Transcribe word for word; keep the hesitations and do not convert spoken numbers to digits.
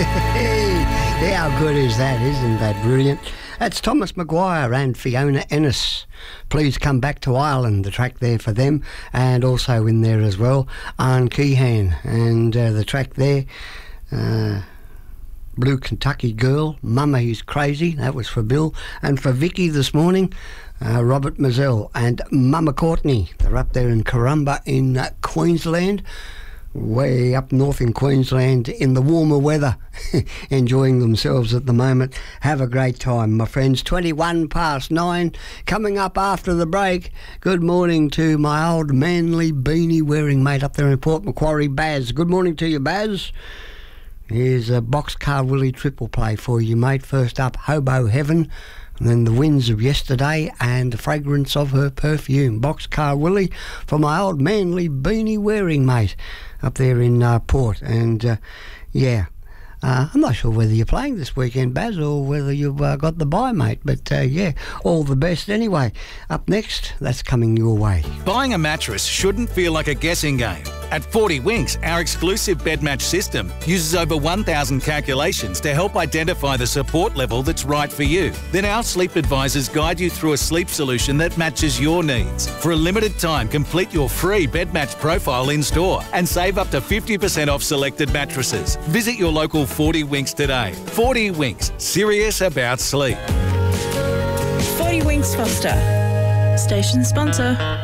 How good is that? Isn't that brilliant? That's Thomas Maguire and Fiona Ennis. Please Come Back to Ireland, the track there for them, and also in there as well, Arne Keehan, and uh, the track there, uh, Blue Kentucky Girl, Mama Is Crazy, that was for Bill, and for Vicky this morning, uh, Robert Mazzell and Mama Courtney. They're up there in Corumba in uh, Queensland, way up north in Queensland in the warmer weather, enjoying themselves at the moment. Have a great time, my friends. twenty-one past nine, coming up after the break. Good morning to my old Manly beanie wearing mate up there in Port Macquarie, Baz. Good morning to you, Baz. Here's a Boxcar Willie triple play for you, mate. First up, Hobo Heaven, and then The Winds of Yesterday and The Fragrance of Her Perfume. Boxcar Willie for my old Manly beanie wearing mate up there in uh, Port. And uh, yeah, uh, I'm not sure whether you're playing this weekend, Baz, or whether you've uh, got the bye, mate. But uh, yeah, all the best anyway. Up next, that's coming your way. Buying a mattress shouldn't feel like a guessing game. At forty Winks, our exclusive bed match system uses over one thousand calculations to help identify the support level that's right for you. Then our sleep advisors guide you through a sleep solution that matches your needs. For a limited time, complete your free bed match profile in store and save up to fifty percent off selected mattresses. Visit your local forty Winks today. forty Winks, serious about sleep. forty Winks Foster, station sponsor.